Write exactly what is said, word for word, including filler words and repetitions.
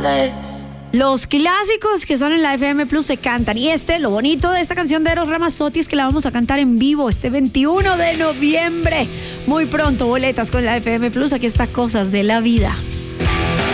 vez. Los clásicos que están en la F M Plus se cantan. Y este, lo bonito de esta canción de Eros Ramazzotti es que la vamos a cantar en vivo este veintiuno de noviembre. Muy pronto, boletas con la F M Plus. Aquí está Cosas de la Vida.